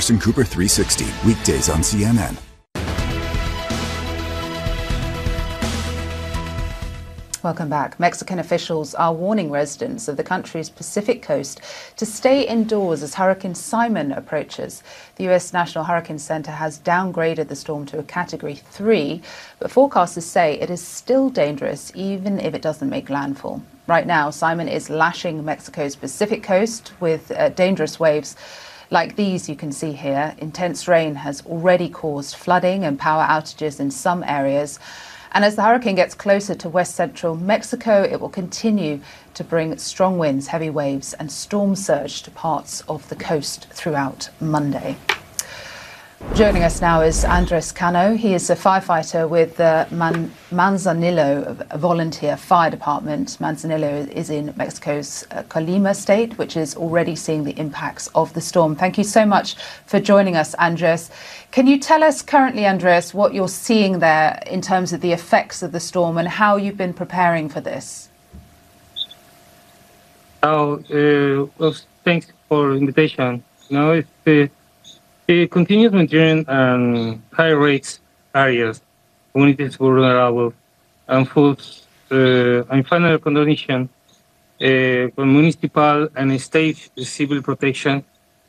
Anderson Cooper 360, weekdays on CNN. Welcome back. Mexican officials are warning residents of the country's Pacific coast to stay indoors as Hurricane Simon approaches. The U.S. National Hurricane Center has downgraded the storm to a Category 3, but forecasters say it is still dangerous even if it doesn't make landfall. Right now, Simon is lashing Mexico's Pacific coast with dangerous waves like these you can see here. Intense rain has already caused flooding and power outages in some areas. And as the hurricane gets closer to west central Mexico, it will continue to bring strong winds, heavy waves and storm surge to parts of the coast throughout Monday. Joining us now is Andres Cano. He is a firefighter with the Manzanillo Volunteer Fire Department. Manzanillo is in Mexico's Colima state, which is already seeing the impacts of the storm. Thank you so much for joining us, Andres. Can you tell us currently, Andres, what you're seeing there in terms of the effects of the storm and how you've been preparing for this? Well, thanks for the invitation. It continues maintaining high rates areas, communities vulnerable, and foods and final condition for municipal and state civil protection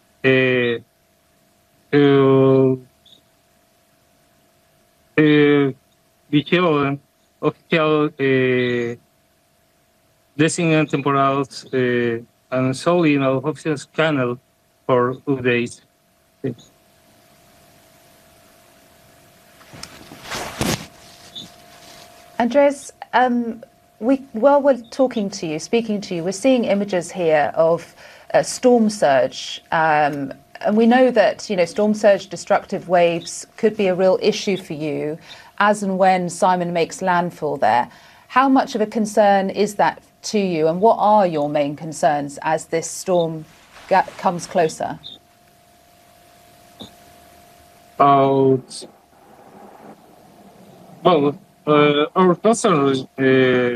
dijeron oficial designated temporals and solely in our official channel for updates. Andres, while we're talking to you, speaking to you, we're seeing images here of a storm surge. And we know that, storm surge, destructive waves could be a real issue for you as and when Simon makes landfall there. How much of a concern is that to you? And what are your main concerns as this storm comes closer? Our concern